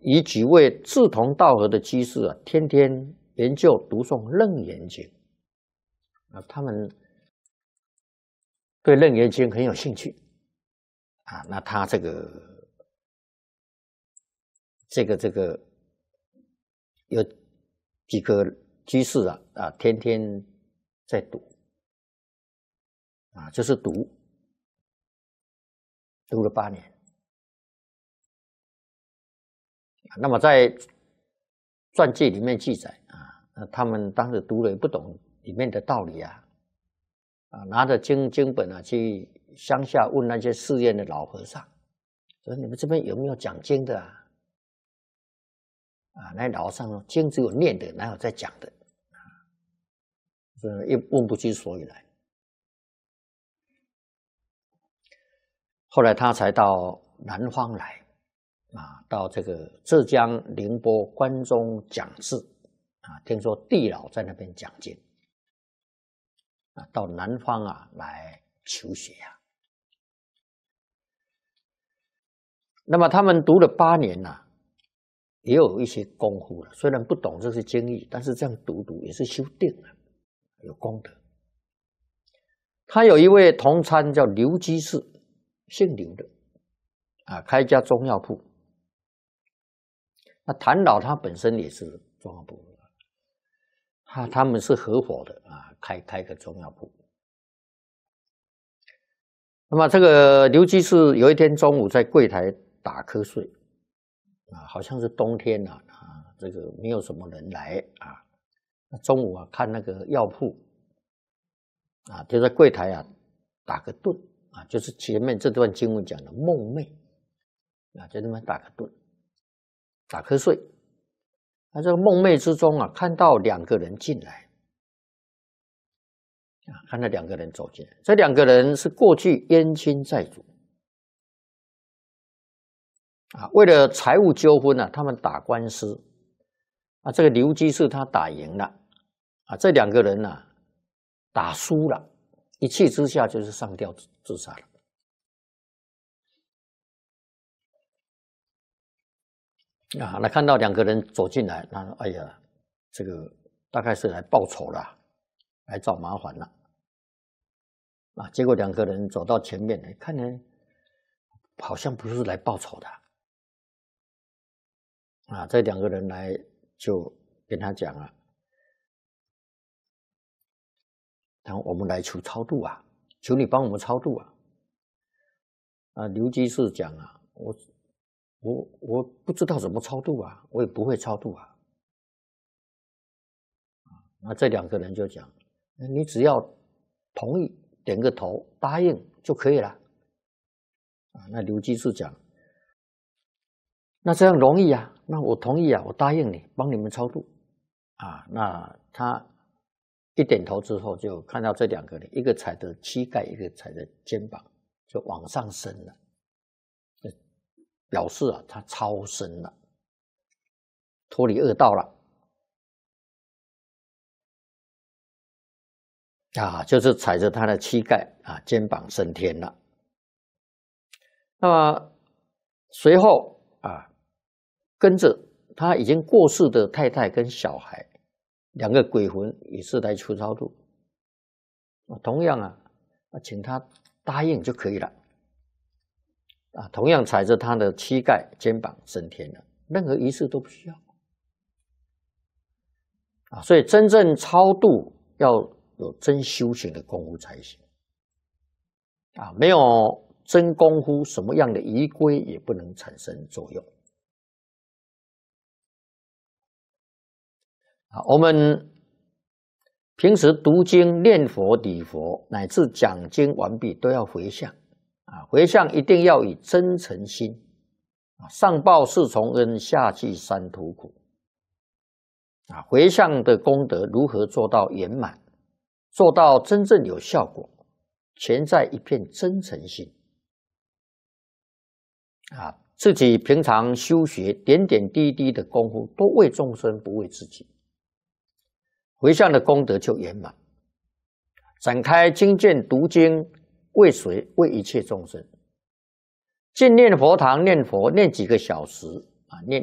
以几位志同道合的居士啊，天天研究读诵《楞严经》啊，他们对《楞严经》很有兴趣啊。那他这个有几个居士啊，天天在读啊，就是读了8年。那么在传记里面记载啊，他们当时读了也不懂里面的道理啊，拿着经本啊去乡下问那些寺院的老和尚，说你们这边有没有讲经的啊？那老和尚说经只有念的，哪有在讲的？一问不出所以来。后来他才到南方来。到这个浙江宁波关中讲寺听说地老在那边讲经到南方来求学那么他们读了8年也有一些功夫了，虽然不懂这些经义，但是这样读也是修定了，有功德。他有一位同参叫刘居士，姓刘的开一家中药铺。那谭老他本身也是中药铺，他们是合伙的开个中药铺。那么这个刘居士有一天中午在柜台打瞌睡好像是冬天这个没有什么人来那中午看那个药铺就在柜台打个盹就是前面这段经文讲的梦寐就这么打个盹。打瞌睡，这个梦寐之中看到2个人进来，看到2个人走进来，这2个人是过去冤亲债主为了财务纠纷他们打官司这个刘居士他打赢了这2个人打输了，一气之下就是上吊自杀了。那看到2个人走进来，那哎呀，这个大概是来报仇了，来找麻烦了结果2个人走到前面来，看呢好像不是来报仇的这2个人来就跟他讲我们来求超度求你帮我们超度刘居士讲我不知道怎么超度我也不会超度那这2个人就讲，你只要同意点个头答应就可以了那刘居士讲，那这样容易那我同意我答应你帮你们超度那他一点头之后，就看到这2个人，一个踩着膝盖，一个踩着肩膀，就往上升了，表示他超生了，脱离恶道了就是踩着他的膝盖肩膀升天了。那么随后跟着他已经过世的太太跟小孩2个鬼魂也是来求超度，同样请他答应就可以了同样踩着他的膝盖肩膀升天了，任何仪式都不需要所以真正超度要有真修行的功夫才行没有真功夫，什么样的仪规也不能产生作用我们平时读经、念佛、礼佛，乃至讲经完毕，都要回向回向一定要以真诚心上报四重恩，下济三途苦回向的功德如何做到圆满，做到真正有效果，全在一片真诚心自己平常修学点点滴滴的功夫，都为众生不为自己，回向的功德就圆满。展开经卷读经，为谁？为一切众生。进念佛堂念佛，念几个小时念